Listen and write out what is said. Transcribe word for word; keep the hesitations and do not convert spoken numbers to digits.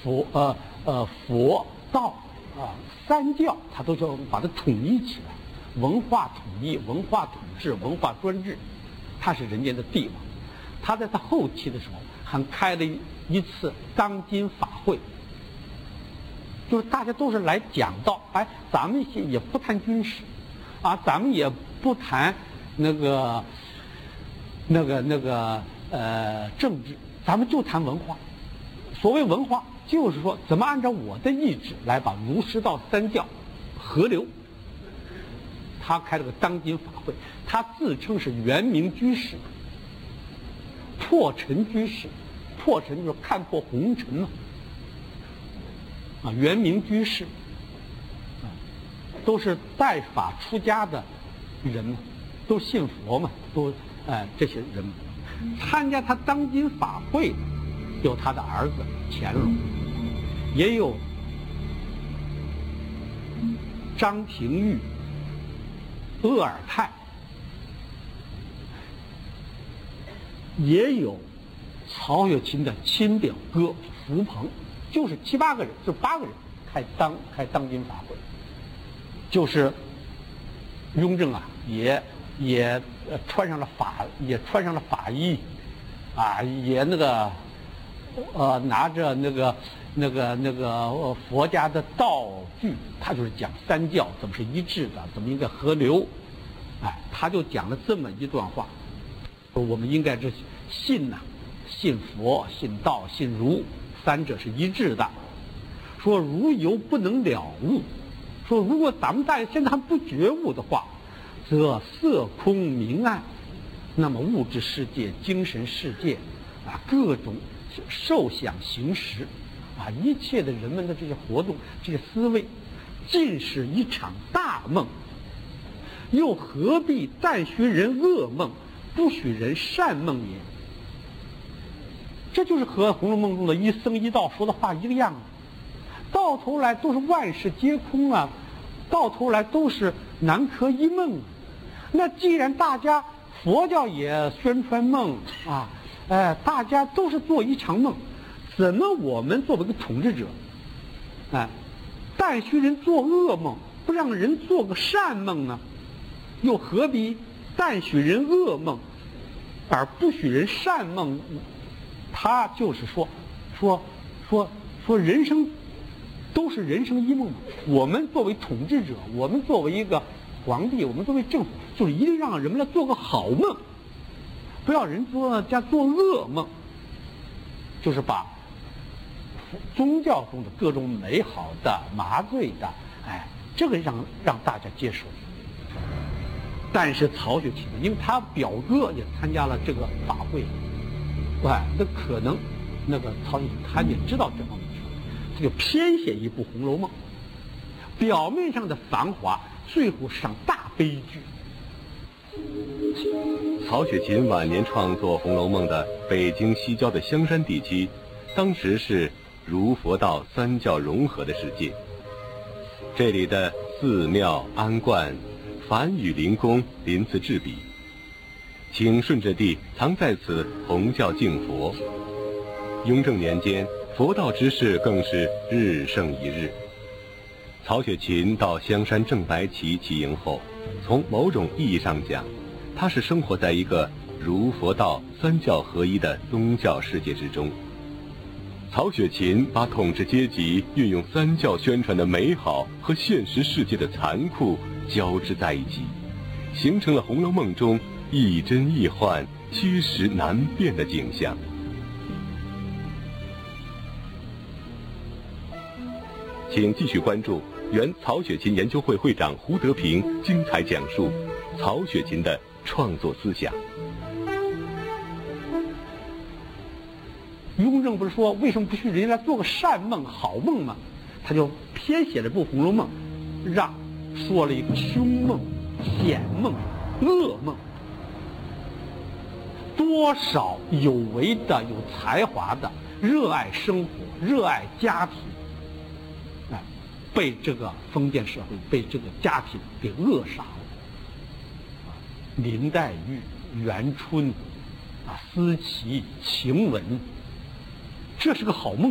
佛呃呃佛道啊、三教，他都要把它统一起来，文化统一、文化统治、文化专制，他是人间的帝王。他在他后期的时候还开了一次当今法会，就是大家都是来讲道，哎，咱们也不谈军事啊，咱们也不谈那个那个那个呃政治，咱们就谈文化。所谓文化，就是说怎么按照我的意志来把儒释道三教合流。他开了个当今法会，他自称是圆明居士，破尘居士，破尘就是看破红尘嘛，啊，圆明居士，啊，都是带法出家的人嘛，都信佛嘛，都哎、呃、这些人嘛，参加他当今法会的有他的儿子乾隆，也有张廷玉、鄂尔泰，也有曹雪芹的亲表哥福鹏，就是七八个人，就八个人开当开当今法会，就是雍正啊，也也呃穿上了法，也穿上了法衣，啊，也那个呃拿着那个那个那个、呃、佛家的道具，他就是讲三教怎么是一致的，怎么应该合流，哎，他就讲了这么一段话。我们应该是信呐、啊，信佛、信道、信儒，三者是一致的。说如犹不能了悟，说如果咱们大家现在还不觉悟的话，则色空明暗，那么物质世界、精神世界啊，各种受想行识啊，一切的人们的这些活动、这些思维，尽是一场大梦。又何必但许人噩梦，不许人善梦也？这就是和《红楼梦》中的一僧一道说的话一个样啊，到头来都是万事皆空啊，到头来都是南柯一梦啊。那既然大家佛教也宣传梦啊，哎，大家都是做一场梦，怎么我们作为一个统治者，哎，但许人做噩梦，不让人做个善梦呢？又何必但许人噩梦，而不许人善梦？他就是说，说说说人生都是人生一梦。我们作为统治者，我们作为一个皇帝，我们作为政府，就是一定让人们来做个好梦，不要人做家做噩梦，就是把宗教中的各种美好的、麻醉的，哎，这个让让大家接受。但是曹雪芹，因为他表哥也参加了这个法会，哎，那可能那个曹雪芹他也知道这方面的事，他就偏写一部《红楼梦》，表面上的繁华，最后上大悲剧。 曹雪芹晚年创作《红楼梦》的北京西郊的香山地区，当时是儒佛道三教融合的世界，这里的寺庙庵观梵语灵宫鳞次栉比，请顺着地藏在此弘教敬佛。雍正年间，佛道之事更是日盛一日。曹雪芹到香山正白旗起营后，从某种意义上讲，他是生活在一个儒佛道三教合一的宗教世界之中。曹雪芹把统治阶级运用三教宣传的美好和现实世界的残酷交织在一起，形成了《红楼梦》中亦真亦幻、虚实难辨的景象。请继续关注原曹雪芹研究会会长胡德平精彩讲述曹雪芹的创作思想。 雍正不是说为什么不许人家做个善梦、好梦吗？他就偏写了部《红楼梦》，让说了一个凶梦、险梦、噩梦。多少有为的、有才华的、热爱生活、热爱家庭，哎，被这个封建社会、被这个家庭给扼杀了。啊，林黛玉、元春，啊，思琪、晴雯，这是个好梦。